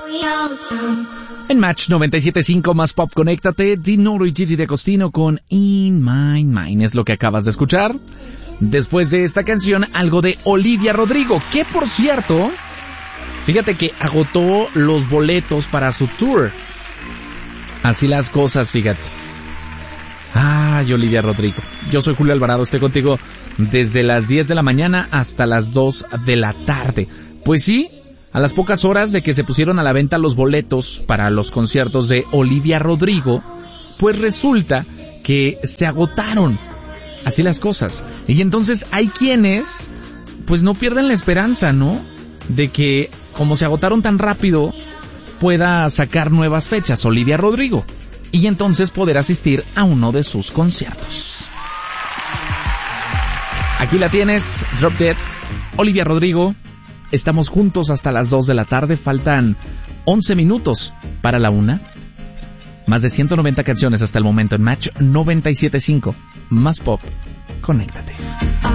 En Match 97.5 más pop, conéctate, Dinoro y Gigi D'Agostino con In My Mind es lo que acabas de escuchar. Después de esta canción, algo de Olivia Rodrigo, que por cierto, fíjate que agotó los boletos para su tour. Así las cosas, fíjate. Ay, Olivia Rodrigo. Yo soy Julio Alvarado, estoy contigo desde las 10 de la mañana hasta las 2 de la tarde. Pues sí, a las pocas horas de que se pusieron a la venta los boletos para los conciertos de Olivia Rodrigo, pues resulta que se agotaron. Así las cosas. Y entonces hay quienes, pues no pierden la esperanza, ¿no? De que, como se agotaron tan rápido, pueda sacar nuevas fechas Olivia Rodrigo. Y entonces poder asistir a uno de sus conciertos. Aquí la tienes, Drop Dead, Olivia Rodrigo. Estamos juntos hasta las 2 de la tarde. Faltan 11 minutos para la 1. Más de 190 canciones hasta el momento en Match 97.5. Más pop, conéctate.